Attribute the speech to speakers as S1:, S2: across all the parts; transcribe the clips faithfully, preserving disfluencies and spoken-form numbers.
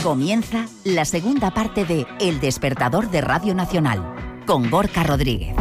S1: Comienza la segunda parte de El Despertador de Radio Nacional, con Gorka Rodríguez.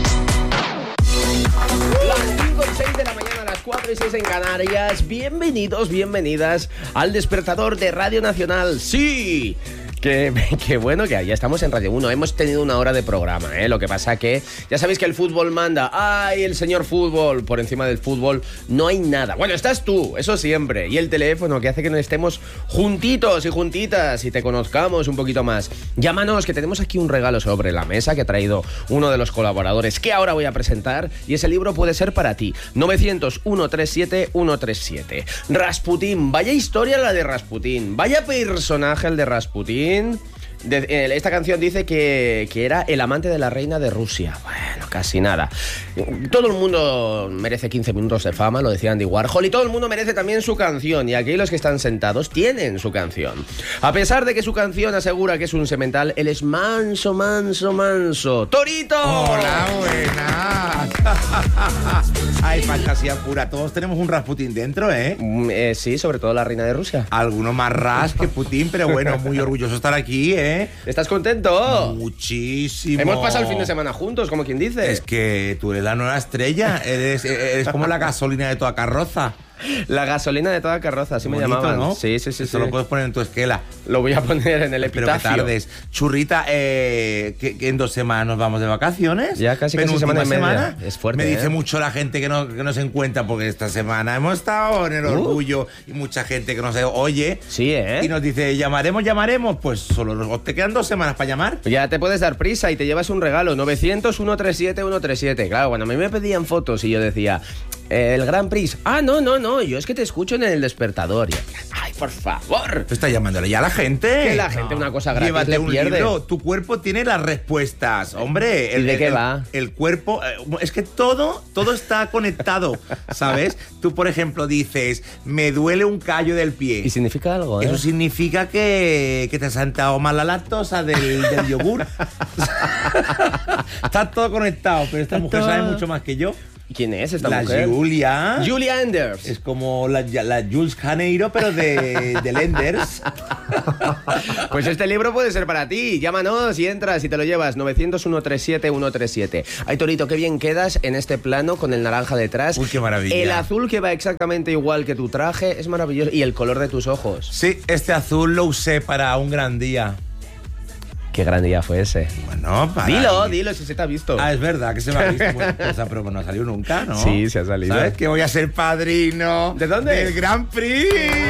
S2: Las cinco y seis de la mañana, a las cuatro y seis en Canarias. Bienvenidos, bienvenidas al Despertador de Radio Nacional. ¡Sí! Qué, qué bueno que ya estamos en Radio uno. Hemos tenido una hora de programa, ¿eh? Lo que pasa que ya sabéis que el fútbol manda. ¡Ay, el señor fútbol! Por encima del fútbol no hay nada. Bueno, estás tú, eso siempre. Y el teléfono que hace que nos estemos juntitos y juntitas y te conozcamos un poquito más. Llámanos, que tenemos aquí un regalo sobre la mesa que ha traído uno de los colaboradores que ahora voy a presentar. Y ese libro puede ser para ti. novecientos, ciento treinta y siete, ciento treinta y siete. Rasputín. Vaya historia la de Rasputín. Vaya personaje el de Rasputín. De, eh, esta canción dice que, que era el amante de la reina de Rusia. Bueno, casi nada. Todo el mundo merece quince minutos de fama, lo decía Andy Warhol, y todo el mundo merece también su canción, y aquí los que están sentados tienen su canción. A pesar de que su canción asegura que es un semental, él es manso, manso, manso. ¡Torito!
S3: ¡Hola, buenas! Ay, fantasía pura. Todos tenemos un Rasputín dentro, ¿eh?
S2: Mm, eh sí, sobre todo la reina de Rusia.
S3: Alguno más ras que Putin, pero bueno, muy orgulloso de estar aquí, ¿eh?
S2: ¿Estás contento?
S3: Muchísimo.
S2: Hemos pasado el fin de semana juntos, como quien dice.
S3: Es que tú eres la nueva estrella. Eres, eres como la gasolina de toda carroza.
S2: La gasolina de toda carroza, así
S3: bonito,
S2: me llamaban,
S3: ¿no?
S2: Sí, sí, sí.
S3: Eso
S2: sí.
S3: lo puedes poner en tu esquela.
S2: Lo voy a poner en el epitafio.
S3: Pero que tardes. Churrita, eh, que, que en dos semanas nos vamos de vacaciones.
S2: Ya casi casi semana y media.
S3: Semana.
S2: Es fuerte,
S3: Me dice
S2: ¿eh?
S3: mucho la gente que no, que no se encuentra, porque esta semana hemos estado en el orgullo uh. y mucha gente que nos oye.
S2: Sí, ¿eh?
S3: Y nos dice, llamaremos, llamaremos. Pues solo te quedan dos semanas para llamar.
S2: Ya te puedes dar prisa y te llevas un regalo. novecientos, ciento treinta y siete, ciento treinta y siete. Claro, cuando a mí me pedían fotos y yo decía... El Gran Prix. Ah, no, no, no. Yo es que te escucho en el despertador. Ay, por favor.
S3: Está llamándole ya a la gente.
S2: Que la gente no. Una cosa gratis
S3: Llévate
S2: le
S3: un
S2: pierde.
S3: libro. Tu cuerpo tiene las respuestas. Hombre.
S2: El, ¿Y de
S3: el,
S2: qué
S3: el,
S2: va?
S3: El cuerpo... Es que todo, todo está conectado, ¿sabes? Tú, por ejemplo, dices, me duele un callo del pie.
S2: Y significa algo, ¿eh?
S3: Eso significa que, que te has sentado mal la lactosa del, del yogur. Está todo conectado, pero esta mujer sabe mucho más que yo.
S2: ¿Quién es esta
S3: la
S2: mujer?
S3: La Julia.
S2: Julia Enders.
S3: Es como la, la Jules Janeiro, pero de, de Enders.
S2: Pues este libro puede ser para ti. Llámanos y entras y te lo llevas. novecientos, ciento treinta y siete, ciento treinta y siete. Ay, Torito, qué bien quedas en este plano con el naranja detrás.
S3: Uy, qué maravilla.
S2: El azul que va exactamente igual que tu traje es maravilloso. Y el color de tus ojos.
S3: Sí, este azul lo usé para un gran día.
S2: Qué gran día fue ese.
S3: Bueno, para...
S2: Dilo, dilo, si se te ha visto.
S3: Ah, es verdad que se me ha visto. Bueno, esa prueba no ha salido nunca, ¿no?
S2: Sí, se ha salido.
S3: ¿Sabes que voy a ser padrino?
S2: ¿De dónde?
S3: Del Grand Prix.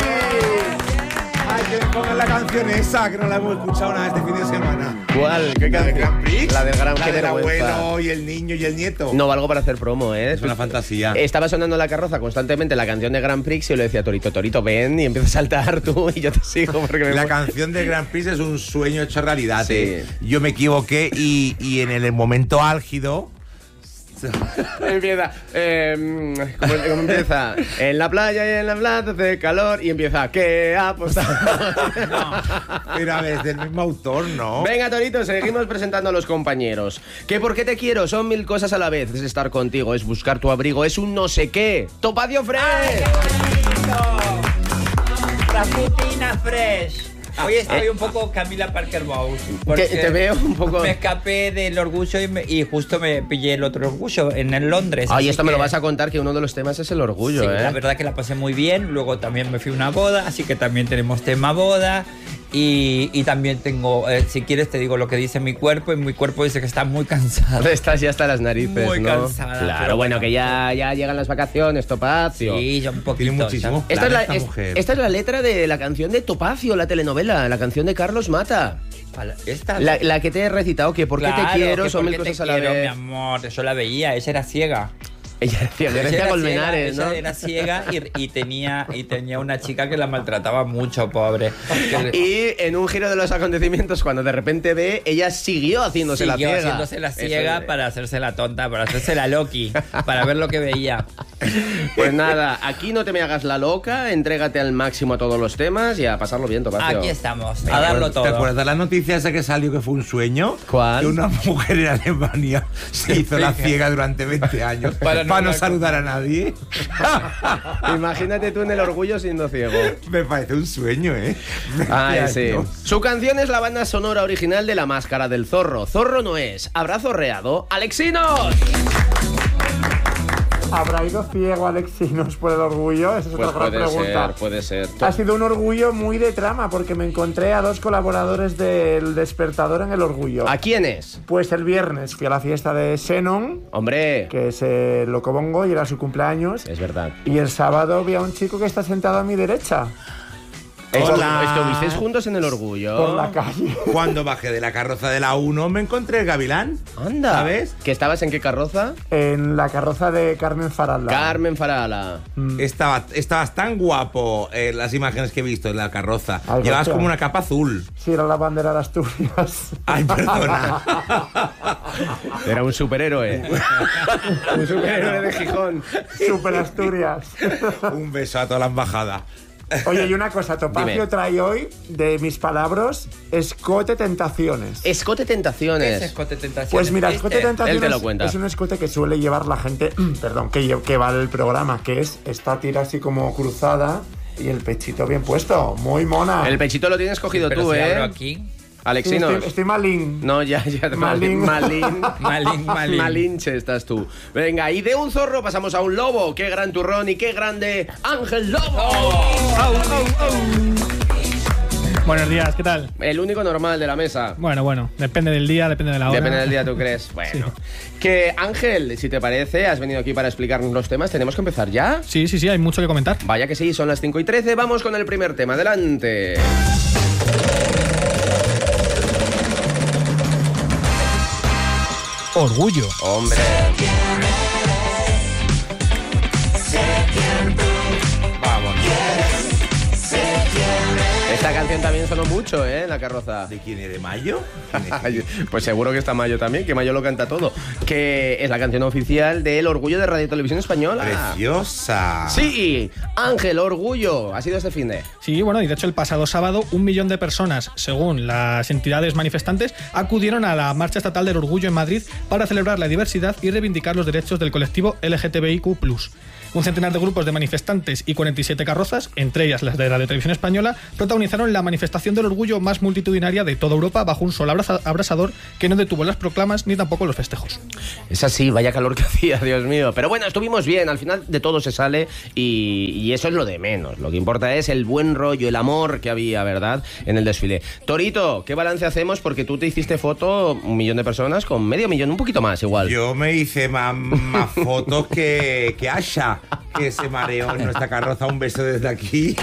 S3: Ay, que me pongan la canción esa, que no la hemos escuchado nada este fin de semana.
S2: ¿Cuál? ¿Qué
S3: ¿La
S2: canción?
S3: del Grand Prix?
S2: La del Grand Prix.
S3: La del abuelo y el niño y el nieto.
S2: No valgo para hacer promo, ¿eh?
S3: Es una fantasía.
S2: Estaba sonando en la carroza constantemente la canción de Grand Prix y yo le decía a Torito, Torito, ven, y empieza a saltar tú y yo te sigo porque me...
S3: La canción del Grand Prix es un sueño hecho realidad,
S2: sí.
S3: ¿eh? Yo me equivoqué y, y en el momento álgido...
S2: Empieza, eh, ¿cómo, ¿cómo empieza? En la playa y en la plaza hace calor y empieza, ¿qué ha apostado?
S3: No, pero a ver, es del mismo autor, ¿no?
S2: Venga, Torito, seguimos presentando a los compañeros. Que por qué te quiero, son mil cosas a la vez. Es estar contigo, es buscar tu abrigo, es un no sé qué. ¡Topacio Fresh!
S4: ¡Ay, qué bonito! Rasputina Fresh. Hoy estoy un poco Camila Parker Bowles.
S2: Te, te veo un poco...
S4: Me escapé del orgullo y, me, y justo me pillé el otro orgullo en el Londres.
S2: Ay, esto
S4: que...
S2: me lo vas a contar, que uno de los temas es el orgullo,
S4: sí,
S2: ¿eh?
S4: la verdad que la pasé muy bien. Luego también me fui a una boda, así que también tenemos tema boda. Y, y también tengo, eh, si quieres te digo lo que dice mi cuerpo, y mi cuerpo dice que está muy cansado.
S2: Estás ya hasta las narices,
S4: muy
S2: ¿no?
S4: cansada.
S2: Claro,
S4: pero
S2: bueno,
S4: bueno,
S2: que ya, ya llegan las vacaciones, Topacio.
S4: Sí, ya un poquito.
S3: Tiene muchísimo.
S2: Esta es, la,
S3: esta,
S2: es,
S3: mujer.
S2: esta es la letra de la canción de Topacio, la telenovela, la canción de Carlos Mata.
S4: Esta,
S2: La, la que te he recitado, que por qué
S4: claro,
S2: te quiero,
S4: que
S2: son
S4: por
S2: mil
S4: qué
S2: cosas
S4: te
S2: a la
S4: quiero,
S2: vez.
S4: mi amor, yo la veía, ella era ciega.
S2: Ella decía,
S4: Ella
S2: Grecia
S4: era
S2: Colmenares,
S4: ciega,
S2: ¿no?
S4: ella era ciega y, y, tenía, y tenía una chica que la maltrataba mucho, pobre.
S2: Y en un giro de los acontecimientos, cuando de repente ve, ella siguió haciéndose
S4: Siguió
S2: la ciega.
S4: haciéndose la ciega
S2: Eso,
S4: para hacerse la tonta, para hacerse la Loki, para ver lo que veía.
S2: Pues nada, aquí no te me hagas la loca, entrégate al máximo a todos los temas y a pasarlo bien, Topacio.
S4: Aquí estamos, a darlo todo.
S3: ¿Te acuerdas de la noticia esa que salió que fue un sueño?
S2: ¿Cuál?
S3: Que una mujer en Alemania se hizo la ciega durante veinte años.
S4: Para no
S3: para no
S4: hablar con-
S3: saludar a nadie.
S2: Imagínate tú en el orgullo siendo ciego.
S3: Me parece un sueño, ¿eh?
S2: Ay,
S3: veinte
S2: sí.
S3: años.
S2: Su canción es la banda sonora original de La Máscara del Zorro. Zorro no es. ¿Habrá zorreado? ¡Alexinos!
S5: ¿Habrá ido ciego Alexinos por el orgullo? Esa es
S2: Pues
S5: otra gran
S2: puede
S5: pregunta.
S2: ser, puede ser.
S5: Ha sido un orgullo muy de trama porque me encontré a dos colaboradores del Despertador en el orgullo.
S2: ¿A quién es?
S5: Pues el viernes fui a la fiesta de Xenon,
S2: Hombre,
S5: que es el Locobongo y era su cumpleaños.
S2: es verdad.
S5: Y el sábado vi a un chico que está sentado a mi derecha,
S3: Hola.
S2: ¿Estuvisteis juntos en el orgullo?
S5: por la calle.
S3: Cuando bajé de la carroza de la uno me encontré el gavilán.
S2: Anda.
S3: ¿Sabes?
S2: ¿Que estabas en qué carroza?
S5: En la carroza de Carmen Farala.
S2: Carmen Farala.
S3: Estaba, estabas tan guapo en las imágenes que he visto en la carroza.
S5: Ay,
S3: Llevabas
S5: gracias.
S3: como una capa azul.
S5: Sí, era la bandera de Asturias.
S3: Ay, perdona.
S2: Era un superhéroe. Un superhéroe de Gijón.
S5: Super Asturias.
S3: Un beso a toda la embajada.
S5: Oye, y una cosa, Topacio
S2: Dime.
S5: trae hoy, de mis palabras, Escote Tentaciones.
S2: Escote
S4: ¿Qué es
S2: Tentaciones.
S4: escote tentaciones?
S5: Pues mira,
S4: ¿Viste?
S5: escote tentaciones
S2: Él te lo cuenta.
S5: es un escote que suele llevar la gente, perdón, que, lle- que va al programa, que es esta tira así como cruzada y el pechito bien puesto, muy mona.
S2: El pechito lo tienes cogido
S4: Pero
S2: tú,
S4: si abro
S2: ¿eh?
S4: aquí.
S5: Sí,
S2: Alexinos.
S5: estoy, estoy malín.
S2: No, ya, ya.
S5: Malín.
S2: Malín.
S4: Malín, malín.
S2: Malinche estás tú. Venga, y de un zorro pasamos a un lobo. ¡Qué gran turrón y qué grande Ángel Lobo!
S6: Buenos días, ¿qué tal?
S2: El único normal de la mesa.
S6: Bueno, bueno, depende del día, depende de la hora.
S2: Depende del día, ¿tú crees? Bueno. Que Ángel, si te parece, has venido aquí para explicarnos los temas. ¿Tenemos que empezar ya?
S6: Sí, sí, sí, hay mucho que comentar.
S2: Vaya que sí, son las cinco y trece. Vamos con el primer tema. Adelante.
S6: Orgullo.
S2: Hombre.
S3: Vamos.
S2: Esta canción también sonó mucho, ¿eh? En la carroza.
S3: ¿De quién es? ¿De Mayo? ¿Quién es?
S2: Ay, pues seguro que está Mayo también, que Mayo lo canta todo. Que es la canción oficial del Orgullo de Radio y Televisión Española.
S3: Preciosa.
S2: Sí, Ángel, Orgullo. Ha sido este fin de.
S6: Sí, bueno, y de hecho el pasado sábado un millón de personas, según las entidades manifestantes, acudieron a la Marcha Estatal del Orgullo en Madrid para celebrar la diversidad y reivindicar los derechos del colectivo L G T B I Q plus. Un centenar de grupos de manifestantes y cuarenta y siete carrozas, entre ellas las de Radio Televisión Española, protagonizaron la manifestación del orgullo más multitudinaria de toda Europa bajo un sol abraza- abrasador que no detuvo las proclamas ni tampoco los festejos.
S2: Es así, vaya calor que hacía, Dios mío. Pero bueno, estuvimos bien, al final de todo se sale y, y eso es lo de menos. Lo que importa es el buen rollo, el amor que había, ¿verdad?, en el desfile. Torito, ¿qué balance hacemos? Porque tú te hiciste foto, un millón de personas, con medio millón, un poquito más igual.
S3: Yo me hice más, más fotos que, que Asha, que se mareó en nuestra carroza. Un beso desde aquí.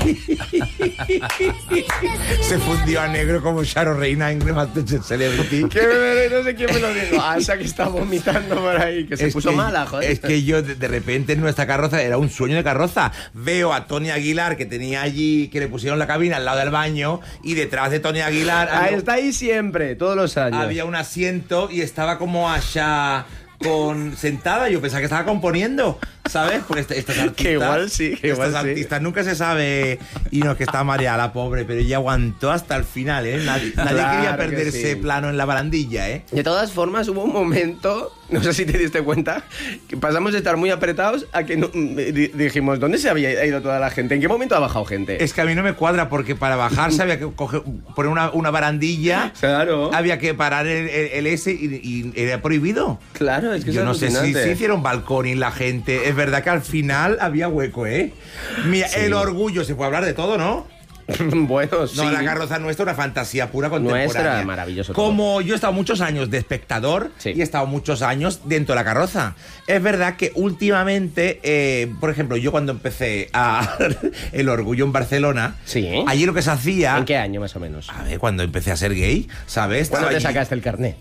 S3: Se fundió a negro como Sharo Reina en Masterchef Celebrity.
S2: ¿Qué me- no sé quién me lo dijo. Asa que está vomitando por ahí, que se
S3: Es
S2: puso
S3: que-
S2: mala, joder.
S3: Es que yo de, de repente en nuestra carroza era un sueño de carroza. Veo a Tony Aguilar que tenía allí, que le pusieron la cabina al lado del baño, y detrás de Tony Aguilar
S2: Ah,
S3: había,
S2: está ahí siempre, todos los años.
S3: había un asiento y estaba como Asha con sentada. Yo pensaba que estaba componiendo, ¿sabes? Porque est- estas artistas,
S2: Que igual sí, que igual
S3: estas
S2: sí.
S3: artistas nunca se sabe. Y no, que está mareada la pobre, pero ella aguantó hasta el final, ¿eh? Nadie, nadie
S2: Claro
S3: quería
S2: que
S3: perder
S2: sí.
S3: ese plano en la barandilla, ¿eh?
S2: De todas formas, hubo un momento, no sé si te diste cuenta, que pasamos de estar muy apretados a que no- di- dijimos, ¿dónde se había ido toda la gente? ¿En qué momento ha bajado gente?
S3: Es que a mí no me cuadra, porque para bajarse había que coger, poner una, una barandilla.
S2: Claro.
S3: Había que parar el, el- el S y, y era prohibido.
S2: Claro, es que
S3: Yo
S2: es
S3: no sé si,
S2: alucinante.
S3: si hicieron balcón y la gente. Es verdad que al final había hueco, ¿eh? Mira,
S2: Sí.
S3: el orgullo, se puede hablar de todo, ¿no?
S2: Bueno, sí.
S3: No, la carroza nuestra, una fantasía pura contemporánea.
S2: Nuestra, maravilloso todo.
S3: Como yo he estado muchos años de espectador,
S2: Sí.
S3: y he estado muchos años dentro de la carroza. Es verdad que últimamente, eh, por ejemplo, yo cuando empecé a el orgullo en Barcelona,
S2: Sí.
S3: allí lo que se hacía...
S2: ¿En qué año más o menos?
S3: A ver, cuando empecé a ser gay, ¿sabes?
S2: ¿Cuándo te
S3: Estaba allí-
S2: sacaste el carnet?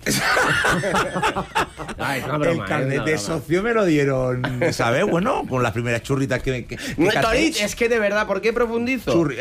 S2: Ay, no, broma,
S3: el carnet
S2: es una
S3: de
S2: broma.
S3: socio me lo dieron, ¿sabes? Bueno, con las primeras churritas que... que- que
S2: No,
S3: casé.
S2: Torit, es que de verdad, ¿por qué profundizo?
S3: Churri- eh, eh,
S2: Venga,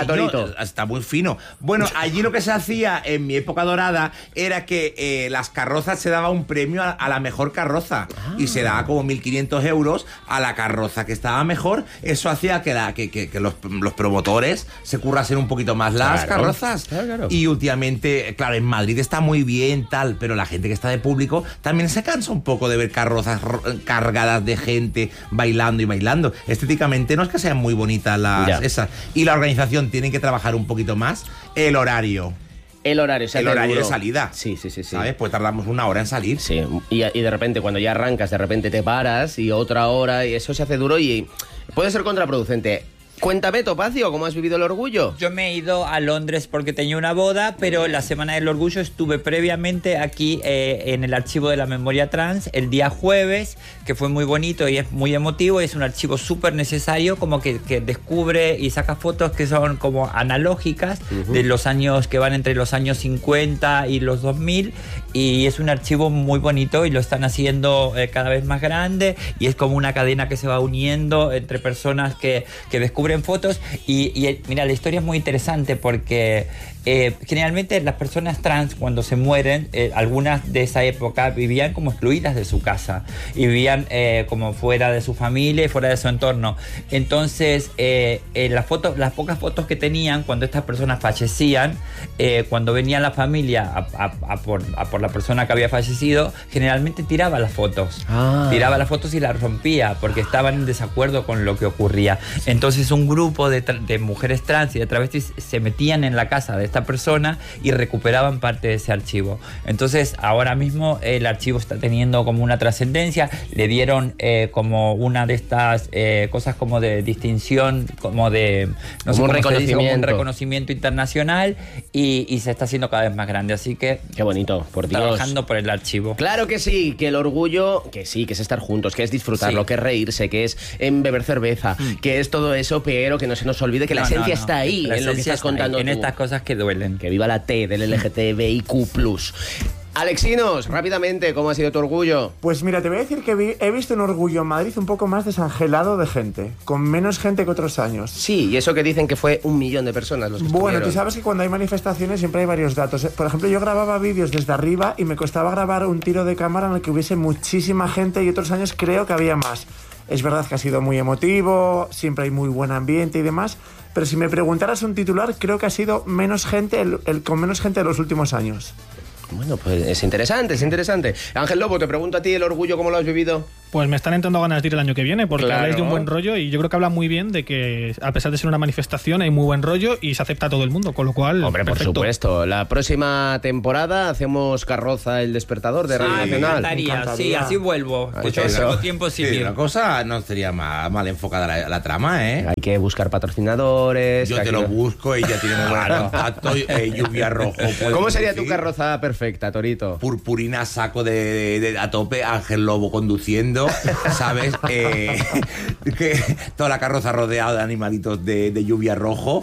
S2: Venga, Torito.
S3: No, está muy fino. Bueno, allí lo que se hacía en mi época dorada era que eh, las carrozas se daba un premio a, a la mejor carroza. Ah. Y se daba como mil quinientos euros a la carroza que estaba mejor. Eso hacía que, la, que, que, que los, los promotores se currasen un poquito más las claro, carrozas. Claro, claro. Y últimamente, claro, en Madrid está muy bien, tal, pero la gente que está de público también se cansa un poco de ver carrozas cargadas de gente bailando y bailando. Estéticamente no es que sean muy bonitas las ya. esas. Y la organización tiene que trabajar un poquito más el horario.
S2: El horario,
S3: el horario de salida.
S2: Sí, sí, sí, sí.
S3: ¿Sabes? Pues tardamos una hora en salir.
S2: Sí, y, y de repente cuando ya arrancas, de repente te paras y otra hora y eso se hace duro y puede ser contraproducente. Cuéntame, Topacio, ¿cómo has vivido el orgullo?
S4: Yo me he ido a Londres porque tenía una boda, pero la Semana del Orgullo estuve previamente aquí eh, en el Archivo de la Memoria Trans el día jueves, que fue muy bonito y es muy emotivo. Es un archivo súper necesario, como que, que descubre y saca fotos que son como analógicas uh-huh. de los años que van entre los años cincuenta y los dos mil, y es un archivo muy bonito y lo están haciendo eh, cada vez más grande, y es como una cadena que se va uniendo entre personas que, que descubren fotos y, y mira, la historia es muy interesante porque eh, generalmente las personas trans cuando se mueren, eh, algunas de esa época vivían como excluidas de su casa y vivían eh, como fuera de su familia y fuera de su entorno. Entonces eh, eh, las fotos, las pocas fotos que tenían cuando estas personas fallecían, eh, cuando venía la familia a, a, a, por, a por la persona que había fallecido, generalmente tiraba las fotos ah. tiraba las fotos y las rompía porque estaban en desacuerdo con lo que ocurría. Entonces un grupo de, de mujeres trans y de travestis se metían en la casa de esta persona y recuperaban parte de ese archivo. Entonces ahora mismo el archivo está teniendo como una trascendencia. Le dieron eh, como una de estas eh, cosas como de distinción, como de no
S2: como
S4: sé
S2: un,
S4: cómo
S2: reconocimiento.
S4: Se dice, como un reconocimiento internacional y, y se está haciendo cada vez más grande. Así que
S2: qué bonito, por Dios.
S4: Trabajando por el archivo.
S2: Claro que sí, que el orgullo, que sí, que es estar juntos, que es disfrutarlo, sí. que es reírse, que es en beber cerveza, mm. que es todo eso, pero que no se nos olvide que no, la esencia no, no. está ahí, la en lo que estás contando
S4: ahí,
S2: tú.
S4: En estas cosas que duelen.
S2: Que viva la T del L G T B I Q plus. Alexinos, rápidamente, ¿cómo ha sido tu orgullo?
S5: Pues mira, te voy a decir que vi, he visto un orgullo en Madrid un poco más desangelado de gente, con menos gente que otros años.
S2: Sí, y eso que dicen que fue un millón de personas los que
S5: Bueno,
S2: estuvieron.
S5: tú sabes que cuando hay manifestaciones siempre hay varios datos. Por ejemplo, yo grababa vídeos desde arriba y me costaba grabar un tiro de cámara en el que hubiese muchísima gente y otros años creo que había más. Es verdad que ha sido muy emotivo, siempre hay muy buen ambiente y demás, pero si me preguntaras un titular, creo que ha sido menos gente, el, el con menos gente de los últimos años.
S2: Bueno, pues es interesante, es interesante. Ángel Lobo, te pregunto a ti el orgullo, ¿cómo lo has vivido?
S6: Pues me están entrando ganas de ir el año que viene, porque
S2: claro.
S6: habláis de un buen rollo y yo creo que habla muy bien de que, a pesar de ser una manifestación, hay muy buen rollo y se acepta a todo el mundo, con lo cual,
S2: hombre,
S6: perfecto.
S2: Por supuesto. La próxima temporada hacemos Carroza El Despertador de Radio
S4: sí,
S2: Nacional.
S4: Me encantaría, me encantaría. Sí, así vuelvo. Escucho
S2: eso.
S4: Tiempo sin
S3: sí,
S4: ir.
S3: una cosa no sería mal, mal enfocada la, la trama, ¿eh?
S2: Hay que buscar patrocinadores.
S3: Yo te lo no... busco, ella tiene muy buen contacto. eh, lluvia rojo.
S2: ¿Cómo sería
S3: decir?
S2: tu carroza perfecta, Torito?
S3: Purpurina, saco de, de, de a tope, Ángel Lobo conduciendo, ¿sabes? Eh, que toda la carroza rodeada de animalitos de, de lluvia rojo.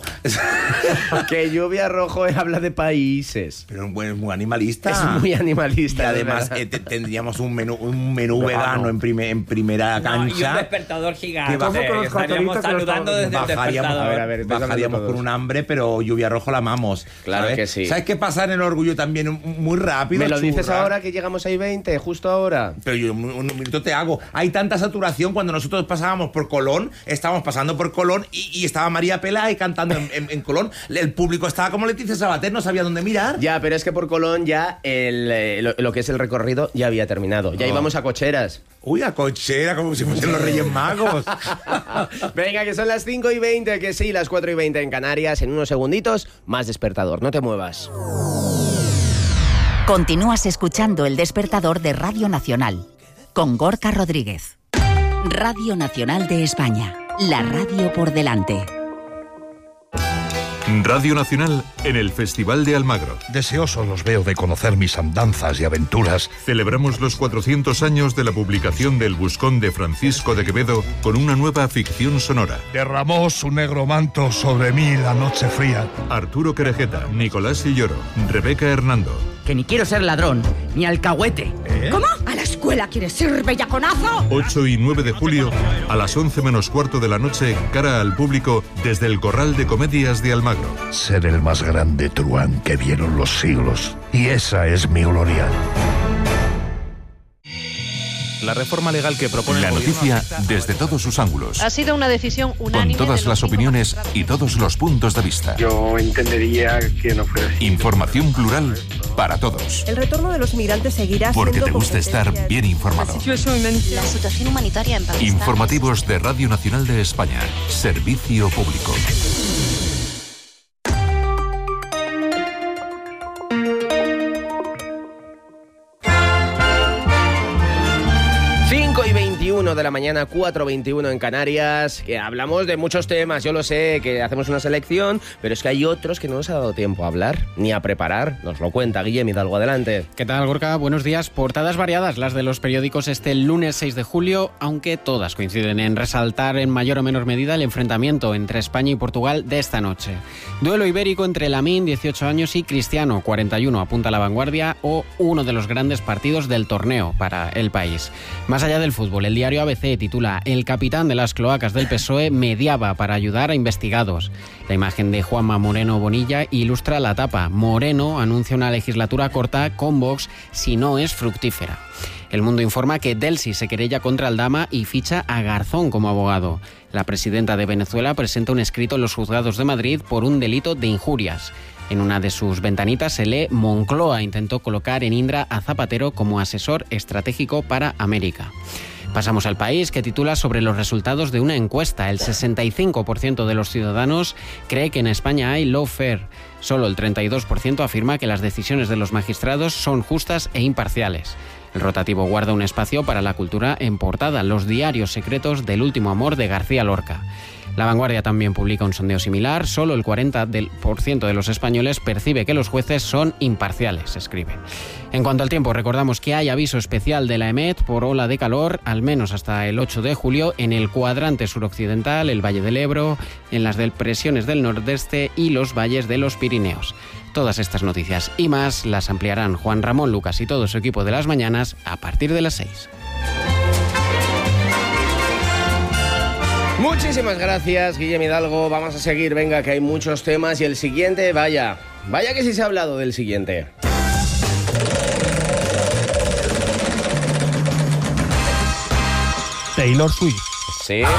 S2: Que lluvia rojo habla de países.
S3: Pero es muy, muy animalista.
S2: Es muy animalista.
S3: Y además eh, te, tendríamos un menú, un menú vegano en, prime, en primera
S4: no,
S3: cancha.
S4: Y un despertador gigante.
S3: Bajo,
S4: estaríamos saludando desde
S3: bajaríamos,
S4: el despertador.
S3: A ver, a ver, bajaríamos con un hambre, pero lluvia rojo la amamos.
S2: Claro
S3: ¿sabes?
S2: que sí.
S3: ¿Sabes qué pasa en el orgullo también? Muy rápido.
S2: ¿Me lo
S3: churra.
S2: dices ahora que llegamos a I veinte, justo ahora?
S3: Pero yo un, un minuto te hago. Hay tanta saturación cuando nosotros pasábamos por Colón, estábamos pasando por Colón y, y estaba María Peláez cantando en, en, en Colón. El público estaba como Leticia Sabater, no sabía dónde mirar.
S2: Ya, pero es que por Colón ya el, eh, lo, lo que es el recorrido ya había terminado. Ya oh. íbamos a cocheras.
S3: Uy, a cochera, como si fuesen los Reyes Magos.
S2: Venga, que son las cinco y veinte, que sí, las cuatro y veinte en Canarias. En unos segunditos, más despertador. No te muevas.
S1: Continúas escuchando El Despertador de Radio Nacional, con Gorka Rodríguez. Radio Nacional de España, la radio por delante.
S7: Radio Nacional en el Festival de Almagro.
S8: Deseosos los veo de conocer mis andanzas y aventuras.
S7: Celebramos los cuatrocientos años de la publicación del Buscón de Francisco de Quevedo con una nueva ficción sonora.
S8: Derramó su negro manto sobre mí la noche fría.
S7: Arturo Querejeta, Nicolás Silloro, Rebeca Hernando.
S9: Que ni quiero ser ladrón, ni alcahuete.
S7: ¿Eh?
S9: ¿Cómo? A la escuela. escuela quieres ir, bellaconazo?
S7: ocho y nueve de julio, a las once menos cuarto de la noche, cara al público, desde el Corral de Comedias de Almagro.
S8: Ser el más grande truán que vieron los siglos. Y esa es mi gloria.
S10: La reforma legal que propone
S7: La
S10: el
S7: noticia
S10: gobierno
S7: desde todos sus ángulos,
S11: Ha sido una decisión unánime.
S7: con todas
S11: de los
S7: las
S11: cinco
S7: opiniones
S11: magistrados.
S7: y todos los puntos de vista.
S12: Yo entendería que no fuera así.
S7: Información plural para todos.
S13: El retorno de los migrantes seguirá
S7: Porque
S13: siendo
S7: te gusta estar
S13: competencia-
S7: bien informado.
S13: La situación humanitaria en Pakistán.
S7: Informativos de Radio Nacional de España. Servicio público.
S2: cinco y veintiuno de la mañana, cuatro y veintiuno en Canarias, que hablamos de muchos temas, yo lo sé, que hacemos una selección, pero es que hay otros que no nos ha dado tiempo a hablar ni a preparar. Nos lo cuenta Guillem Hidalgo, adelante.
S14: ¿Qué tal, Gorka? Buenos días. Portadas variadas las de los periódicos este lunes seis de julio, aunque todas coinciden en resaltar en mayor o menor medida el enfrentamiento entre España y Portugal de esta noche. Duelo ibérico entre Lamine, dieciocho años, y Cristiano, cuarenta y uno, apunta a la vanguardia, o uno de los grandes partidos del torneo para el país. Más allá del fútbol, el diario A B C titula: el capitán de las cloacas del P S O E mediaba para ayudar a investigados. La imagen de Juanma Moreno Bonilla ilustra la tapa. Moreno anuncia una legislatura corta con Vox si no es fructífera. El Mundo informa que Delcy se querella contra Aldama y ficha a Garzón como abogado. La presidenta de Venezuela presenta un escrito en los juzgados de Madrid por un delito de injurias. En una de sus ventanitas se lee: Moncloa intentó colocar en Indra a Zapatero como asesor estratégico para América. Pasamos al País, que titula sobre los resultados de una encuesta. El sesenta y cinco por ciento de los ciudadanos cree que en España hay lawfare. Solo el treinta y dos por ciento afirma que las decisiones de los magistrados son justas e imparciales. El rotativo guarda un espacio para la cultura en portada: los diarios secretos del último amor de García Lorca. La Vanguardia también publica un sondeo similar. Solo el cuarenta por ciento de los españoles percibe que los jueces son imparciales, escribe. En cuanto al tiempo, recordamos que hay aviso especial de la EMET por ola de calor, al menos hasta el ocho de julio, en el cuadrante suroccidental, el Valle del Ebro, en las depresiones del nordeste y los valles de los Pirineos. Todas estas noticias y más las ampliarán Juan Ramón Lucas y todo su equipo de las mañanas a partir de las seis.
S2: Muchísimas gracias, Guillem Hidalgo. Vamos a seguir, venga, que hay muchos temas. Y el siguiente, vaya, vaya que sí se ha hablado del siguiente.
S8: Taylor Swift.
S2: Sí.